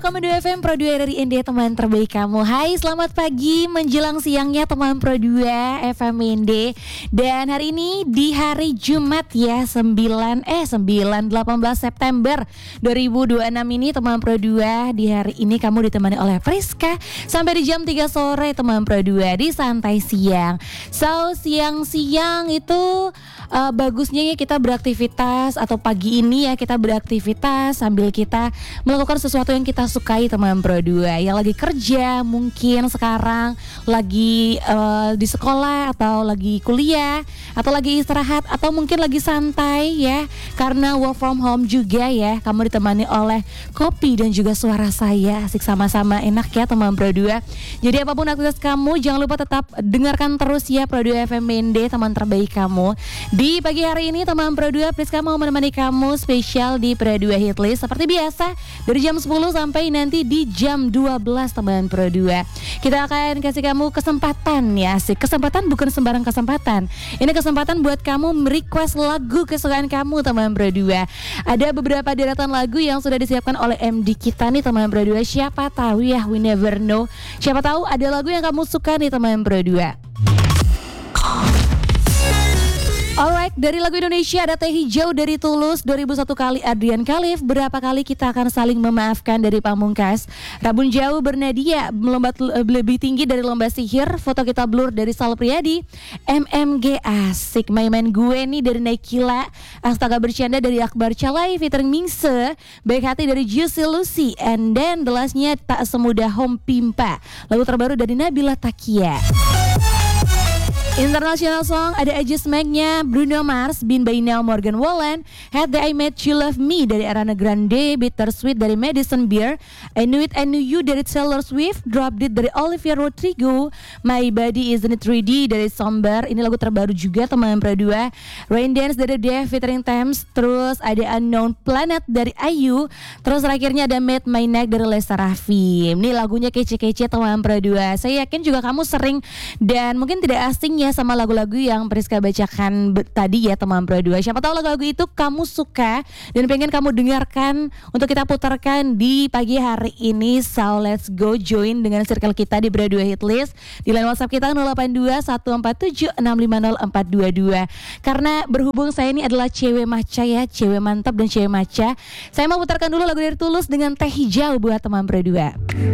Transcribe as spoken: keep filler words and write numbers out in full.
Koma dua F M Pro dua dari India, teman terbaik kamu. Hai, selamat pagi menjelang siangnya teman Pro dua F M India. Dan hari ini di hari Jumat ya, sembilan eh sembilan delapan belas September dua ribu dua puluh enam ini teman Pro dua. Di hari ini kamu ditemani oleh Priska sampai di jam tiga sore teman Pro dua di Santai Siang. So, siang-siang itu uh, bagusnya ya kita beraktivitas, atau pagi ini ya kita beraktivitas sambil kita melakukan sesuatu yang kita sukai teman Pro dua. Yang lagi kerja mungkin sekarang lagi uh, di sekolah atau lagi kuliah atau lagi istirahat atau mungkin lagi santai ya, karena work from home juga ya. Kamu ditemani oleh kopi dan juga suara saya, asik sama-sama enak ya teman Pro dua. Jadi apapun aktivitas kamu jangan lupa tetap dengarkan terus ya Pro dua F M Mende, teman terbaik kamu. Di pagi hari ini teman Pro dua, Priska mau menemani kamu spesial di Pro dua Hitlist seperti biasa dari jam sepuluh sampai nanti di jam dua belas teman Pro dua. Kita akan kasih kamu kesempatan ya, asik. Kesempatan bukan sembarang kesempatan. Ini kesempatan buat kamu merequest lagu kesukaan kamu teman Pro dua. Ada beberapa deretan lagu yang sudah disiapkan oleh M D kita nih teman Pro dua. Siapa tahu ya, we never know. Siapa tahu ada lagu yang kamu suka nih teman Pro dua. Alright, dari lagu Indonesia ada Teh Hijau dari Tulus, dua ribu satu kali Adrian Khalif, Berapa Kali Kita Akan Saling Memaafkan dari Pamungkas, Rabun Jauh Bernadia, Melompat Lebih Tinggi dari Lomba Sihir, Foto Kita Blur dari Sal Priadi, M M G Asik, Main-Main Gue nih dari Naikila, Astaga Bercanda dari Akbar Calai, featuring Mingse, Baik Hati dari Juicy Lucy, and then the lastnya Tak Semudah Home Pimpa, lagu terbaru dari Nabila Takia. International song ada I Just Make-nya Bruno Mars, Been By Now Morgan Wallen, Had The I Met You Love Me dari Ariana Grande, Bittersweet dari Madison Beer, I Knew It I Knew You dari Taylor Swift, Drop It dari Olivia Rodrigo, My Body Isn't It three D dari Somber, ini lagu terbaru juga teman Pro dua, Rain Dance dari Dev featuring Thames, terus ada Unknown Planet dari Ayu, terus terakhirnya ada Made My Neck dari Lesa Rafim. Ini lagunya kece-kece teman Pro dua. Saya yakin juga kamu sering dan mungkin tidak asing ya sama lagu-lagu yang Priska bacakan be- tadi ya teman Pro dua. Siapa tahu lagu-lagu itu kamu suka dan pengen kamu dengarkan untuk kita putarkan di pagi hari ini. So let's go join dengan circle kita di Pro dua Hitlist di line WhatsApp kita nol delapan dua satu empat tujuh enam lima nol empat dua dua. Karena berhubung saya ini adalah cewek maca ya, cewek mantap dan cewek maca, saya mau putarkan dulu lagu dari Tulus dengan Teh Hijau buat teman Pro dua.